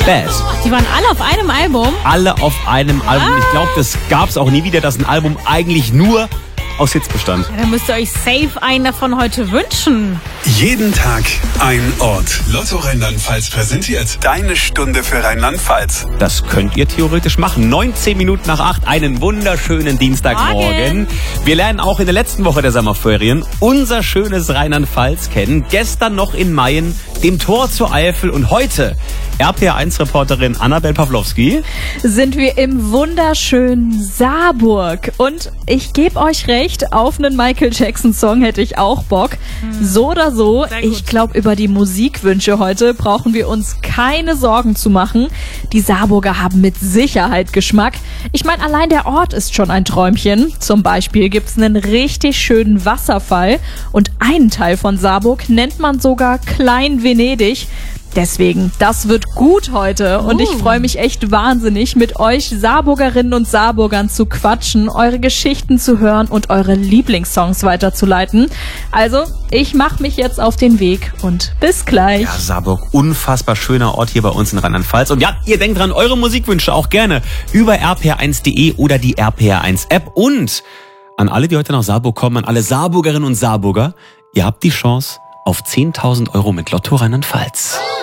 Bad. Die waren alle auf einem Album? Alle auf einem Album. Ich glaube, das gab es auch nie wieder, dass ein Album eigentlich nur aus Hits bestand. Ja, dann müsst ihr euch safe einen davon heute wünschen. Jeden Tag ein Ort. Lotto Rheinland-Pfalz präsentiert deine Stunde für Rheinland-Pfalz. Das könnt ihr theoretisch machen. 19 Minuten nach 8, einen wunderschönen Dienstagmorgen. Wir lernen auch in der letzten Woche der Sommerferien unser schönes Rheinland-Pfalz kennen. Gestern noch in Mayen, dem Tor zur Eifel, und heute RPR1-Reporterin Annabel Pawlowski. Sind wir im wunderschönen Saarburg. Und ich gebe euch recht, auf einen Michael Jackson-Song hätte ich auch Bock. So oder so, ich glaube, über die Musikwünsche heute brauchen wir uns keine Sorgen zu machen. Die Saarburger haben mit Sicherheit Geschmack. Ich meine, allein der Ort ist schon ein Träumchen. Zum Beispiel gibt's einen richtig schönen Wasserfall. Und einen Teil von Saarburg nennt man sogar Klein Venedig. Deswegen, das wird gut heute und ich freue mich echt wahnsinnig, mit euch Saarburgerinnen und Saarburgern zu quatschen, eure Geschichten zu hören und eure Lieblingssongs weiterzuleiten. Also, ich mache mich jetzt auf den Weg und bis gleich. Ja, Saarburg, unfassbar schöner Ort hier bei uns in Rheinland-Pfalz. Und ja, ihr denkt dran, eure Musikwünsche auch gerne über rpr1.de oder die RPR1-App. Und an alle, die heute nach Saarburg kommen, an alle Saarburgerinnen und Saarburger, ihr habt die Chance auf 10.000 € mit Lotto Rheinland-Pfalz.